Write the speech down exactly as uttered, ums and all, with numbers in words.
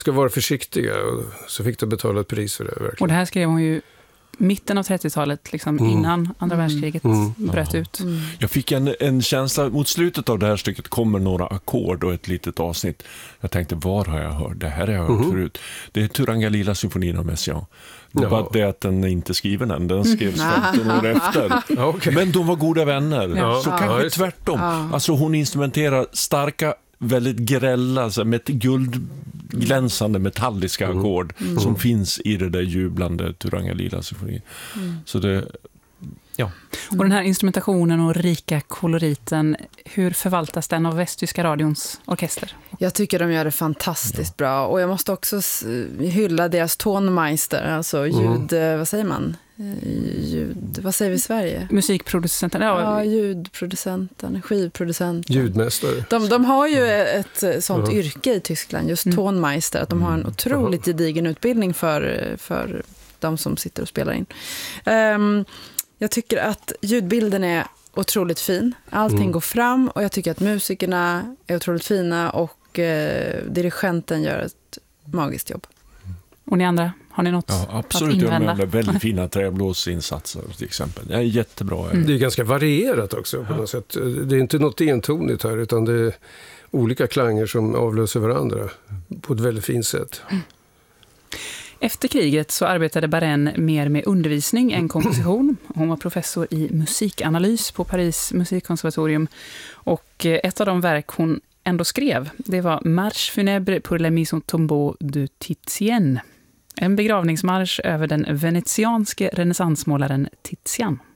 Ska vara försiktiga, och så fick de betala ett pris för det. Verkligen. Och det här skrev hon ju mitten av trettiotalet, liksom mm. innan andra världskriget mm. bröt ja. ut. Mm. Jag fick en, en känsla, mot slutet av det här stycket kommer några ackord och ett litet avsnitt. Jag tänkte, var har jag hört? Det här har jag hört mm. förut. Det är Turangalila-symfonin av Messiaen. Det var det att den inte skriven än. Den skrevs femton år efter. Okay. Men de var goda vänner. Ja. Så kanske ja, tvärtom. Ja. Alltså hon instrumenterar starka, väldigt grälla, alltså med ett guldglänsande metalliska mm. ackord mm. som finns i det där jublande Turangalila-symfonin. Mm. Så det, ja. Och den här instrumentationen och rika koloriten, hur förvaltas den av Västtyska radions orkester? Jag tycker de gör det fantastiskt ja. bra. Och jag måste också hylla deras tonmeister, alltså ljud, mm. vad säger man? Ljud, vad säger vi i Sverige? Musikproducenten, ja. ja ljudproducenten, skivproducenten. Ljudmästare. De, de har ju ett sånt uh-huh. yrke i Tyskland, just mm. tonmeister, att de har en otroligt uh-huh. gedigen utbildning för, för de som sitter och spelar in. Um, jag tycker att ljudbilden är otroligt fin. Allting mm. går fram, och jag tycker att musikerna är otroligt fina, och eh, dirigenten gör ett magiskt jobb. Och ni andra, har ni något ja, absolut, att invända? Absolut, väldigt fina träblåsinsatser till exempel. Det är jättebra. Mm. Det är ganska varierat också på något sätt. Det är inte något entonigt här, utan det är olika klanger som avlöser varandra på ett väldigt fint sätt. Mm. Efter kriget så arbetade Barén mer med undervisning än komposition. Hon var professor i musikanalys på Paris musikkonservatorium. Och ett av de verk hon ändå skrev, det var Marche funèbre pour la mise au tombeau de Titien. En begravningsmarsch över den venetianske renässansmålaren Titian.